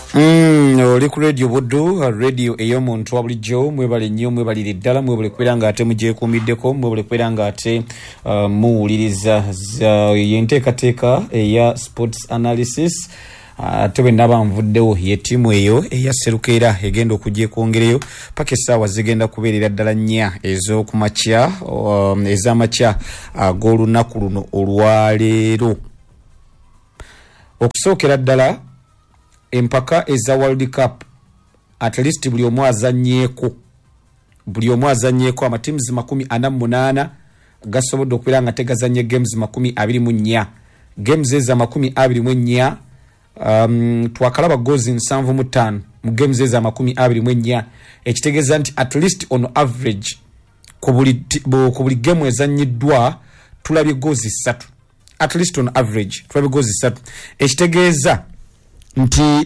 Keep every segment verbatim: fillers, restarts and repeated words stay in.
Mm, oli ku radio Buddu, radio ey'omuntu wa bulijjo, mwebale nnyo mwebalire ddala mwebale kubeera nga ate mugyekuumiddeko mwebale kubeera nga ate uh, muwuliriza yenteekateeka eya sports analysis ate bwe naba nvuddewo ye ttiimu eyo eya Serukeera egenda okugyekwongereyo paka essaawa zigenda kubeerera ddala nnya ez'okumakya um, ez'amakya ag'olunaku uh, luno olwaleero. Okusookera ddala empaka eza World Cup at least buli omu azanyeeko buli omu azanyeeko amatiimuzi makumi ana mu munaana gasobodde okubeera nga tegazanye games makumi abiri mu nnya games eza makumi abiri mu nnya um, twakalaba goozi nsanvu mu ttaano mu games eza makumi abiri mu nnya ekitegeeza nti at least on average ku buli ku buli game ezannyiddwa tulabye goozi ssatu at least on average tulabye goozi ssatu ekitegeeza nti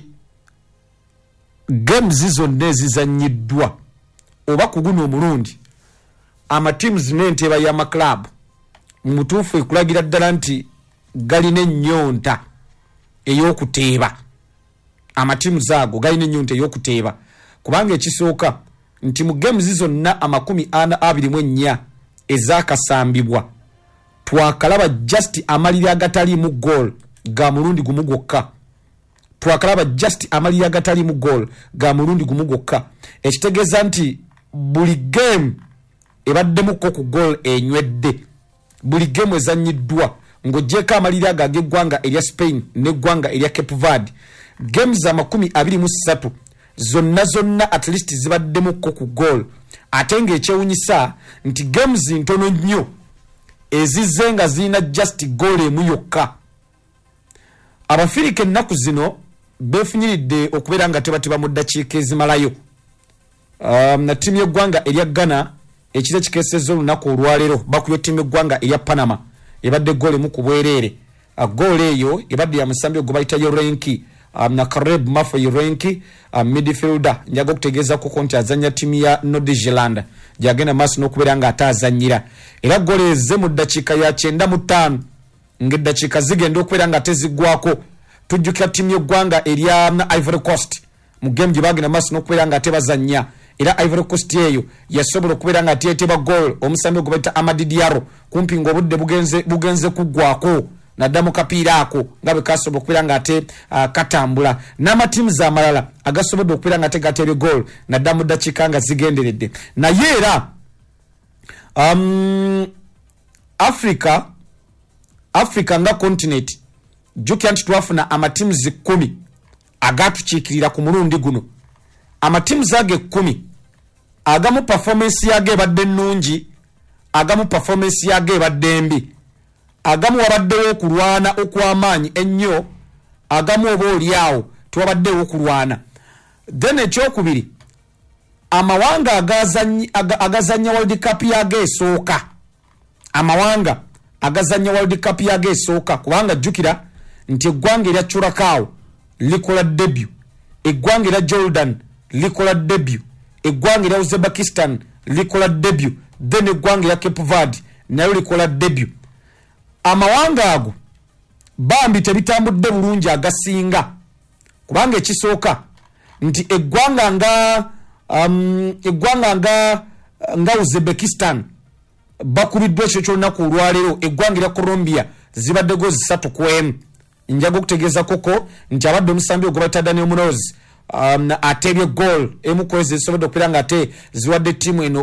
games zonna ezizannyiddwa oba ku guno omulundi amatiimuzi n'enteba y'amaklabu mu mutuufu ekulagira ddala nti galina ennyonta ey'okuteeba amatiimuzi ago galina ennyonta ey'okuteeba kubanga ekisooka nti mu games zonna amakumi ana abiri mu ennya ezaakasambibwa twakalaba just amaliri agataliimu goal ga mulundi gumu gwokka twakalaba just amaliri agataliimu goal ga mulundi gumu gwokka ekitegeeza nti buli game ebaddemukko ku goal enywedde buli game ezannyiddwa ng'oggyeko amaliri ago ag'eggwanga erya Spain n'eggwanga erya Cape Verde games amakumi abiri mu ssatu zonna zonna at least zibaddemukko ku goal ate ng'ekyewunyisa nti games ntono nnyo ezizze nga zirina just goal emu yokka. Abafirika ennaku zino beefunyiridde okubeera nga tebateba mu ddakiika ezimalayo. Um, na ttiimu y'eggwanga erya Ghana ekiro kikeesezza olunaku olwaleero bakubye ttiimu y'eggwanga erya Panama ebadde goal emu ku bwereere. Goal eyo ebadde ya musambi ogwo bayita Yorenki um, na Caleb Murphy Yorenki um, midfielder njaga okutegeeza ko nti azannya ttiimu ya North Zealand gyagenda maaso n'okubeera nga ate azannyira era goal ezze mu ddakiika ya kyenda mu ttaano ng'eddakiika zigenda okubeera nga teziggwako. Tujjukira ttiimu y'eggwanga erya Ivory Coast mu game gye bagenda maaso n'okubeera nga ate bazannya era Ivory Coast eyo yasobola okubeera nga teeteba goal omusambi ogwo bayita Amadi Diallo kumpi ng'obudde bugenze bugenze kuggwako naddamu kapiira ako nga bwe kasobola okubeera nga ate uh, katambula n'amatiimuzi amalala agasobodde okubeera nga tegatebye goal naddamu ddakiika nga zigenderedde naye era um, Africa Africa nga continent jjukira nti twafuna amatiimuzi kkumi agatukiikirira ku mulundi guno. Amatiimuzi ago ekkumi agamu performance yago ebadde ennungi agamu performance yago ebadde embi agamu wabaddewo okulwana okw'amaanyi ennyo agamu oba oliawo tewabaddewo okulwana. Then ekyokubiri amawanga agazannya agazannya World Cup yago esooka amawanga agazannya World Cup yago esooka kubanga jjukira nti eggwanga erya Curacao likola debut eggwanga erya Jordan likola debut eggwanga erya Uzbekistan likola debut then eggwanga erya Cape Verde nayo likola debut. Amawanga ago bambi tebitambudde bulungi agasinga kubanga ekisooka nti eggwanga nga um, eggwanga nga nga Uzbekistan bakubiddwa ekyo kyolunaku olwaleero eggwanga erya Colombia zibadde goozi ssatu ku emu. Njaga okutegeeza koko nti abadde omusambi ogwo bayita Daniel Munoz um, atebye goal emu ku ezo ezisobodde okubeera nga ate ziwadde ttiimu eno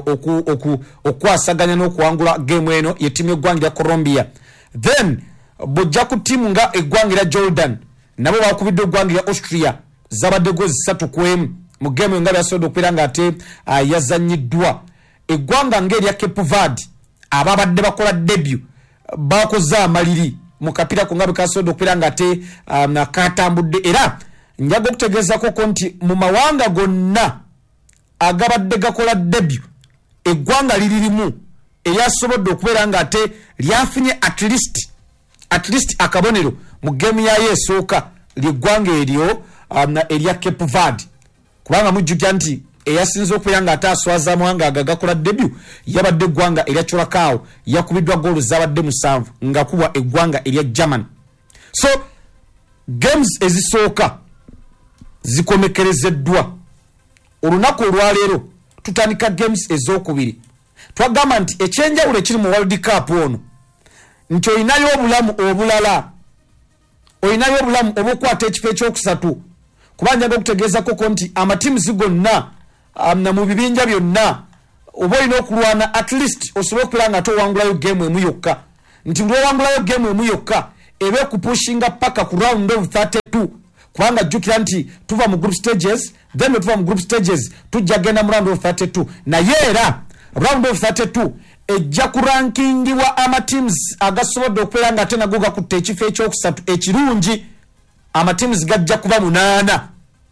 okwasaganya n'okuwangula game eno ye ttiimu y'eggwanga erya Colombia. Then bw'ojja ku ttiimu nga eggwanga erya Jordan nabo bakubidde eggwanga erya Austria zabadde goozi ssatu ku emu mu game nga byasobodde okubeera nga ate uh, yazannyiddwa. Eggwanga ng'erya Cape Verde ababadde bakola debut bakoze amaliri mu kapiira ko nga bwe kasobodde okubeera nga ate um, katambudde era njaga okutegeeza koko nti mu mawanga gonna agabadde gakola debut eggwanga liririmu eryasobodde okubeera nga ate lyafunye at least at least akabonero mu game yayo esooka ly'eggwanga eryo um, erya Cape Verde kubanga mujjukira nti eyasinze okubeera nga ate aswaza amawanga ago agakola debut yabadde eggwanga erya Curacao yakubiddwa goolu zabadde musanvu nga kubwa eggwanga erya German. So games ezisooka zikomekerezeddwa olunaku olwaleero tutandika games ez'okubiri twagamba nti ekyenjawulo ekiri mu World Cup ono nti olinayo obulamu obulala olinayo obulamu obwokukwata ekifo ekyokusatu kuba njaga okutegeeza koko nti amatiimuzi gonna um, mu bibinja byonna oba olina okulwana at least osobola okubeera nga towangulayo game emu yokka nti ng'owangulayo game emu yokka ebe kupushinga paka ku round of thirty-two kubanga jjukira nti tuva mu group stages then tuva mu group stages tujja genda mu round of thirty-two naye era round of thirty-two ejja ku ranking wa ama teams agasobodde okubeera nga ate nago gakutte ekifo ekyokusatu ekirungi ama teams gajja kuba munaana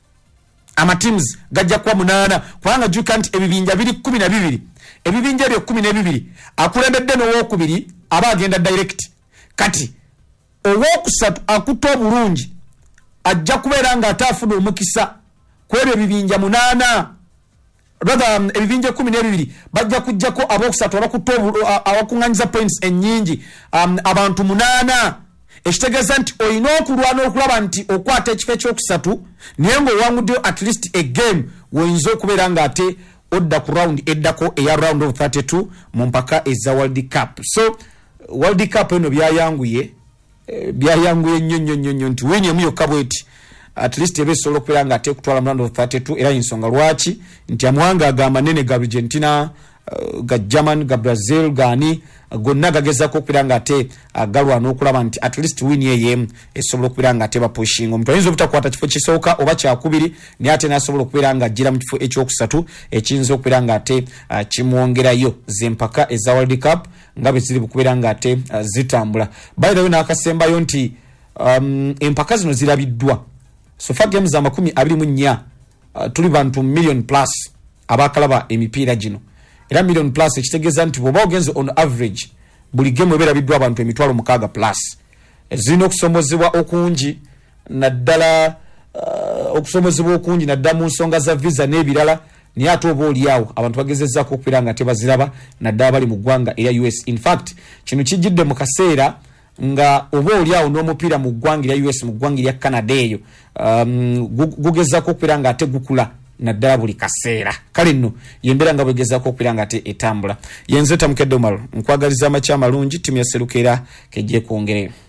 ama teams gajja kuba munaana kubanga jjukira nti ebibinja biri kumi na bibiri ebibinja ebyo kumi na bibiri akulembedde n'owokubiri aba agenda direct kati owokusatu akutta obulungi ajja kubeera nga ate afuna omukisa kwebyo ebibinja munaana rather um, ebibinja kumi na bibiri bajja kujjako abokusatu abakutta abakuŋŋanyiza points ennyingi um, abantu munaana ekitegeeza nti olina okulwana okulaba nti okwata ekifo ekyokusatu naye ng'owanguddeyo at least a game woyinza okubeera nga ate odda ku round eddako eya round of thirty-two mu mpaka eza World Cup. So World Cup eno byayanguye byayanguye nnyo nnyo nnyo nnyo nti wini emu yokka bweti at least ebe esobola okubeera nga ate kutwala mu round of thirty-two era ensonga lwaki nti amawanga amanene ga Argentina uh, ga German ga Brazil gani uh, gonna gagezaako okubeera nga ate uh, galwana okulaba nti at least wini eyemu esobola okubeera nga ate bapushinga omuntu ayinza obutakwata kifo kisooka oba kyakubiri naye ate nasobola okubeera nga ajjira mu kifo ekyokusatu ekiyinza okubeera nga ate uh, kimwongerayo zempaka eza World Cup nga bwe ziri bukubeera nga ate uh, zitambula by the way n'akasembayo nti um, empaka zino zirabiddwa so far games za makumi abiri mu nnya uh, tuli bantu million plus abakalaba emipiira gino era million plus ekitegeeza nti bw'oba ogenze on average buli game eberabiddwa abantu emitwalo mukaaga plus zirina okusomozebwa okungi naddala uh, okusomozebwa okungi naddala mu nsonga za visa n'ebirala naye ate oba oliawo abantu bagezezzaako okubeera nga tebaziraba naddala bali mu ggwanga erya U S. In fact kino kijjidde mu kaseera nga oba oliawo n'omupiira mu ggwanga erya U S mu ggwanga erya Canada eyo um, gugezzaako okubeera nga ate gukula naddala buli kaseera kale nno yembeera nga bwegezaako okubeera nga ate etambula yenze Tamukedde Omaro nkwagaliza amakya amalungi ttiimu ya Sserukeera kejje kwongere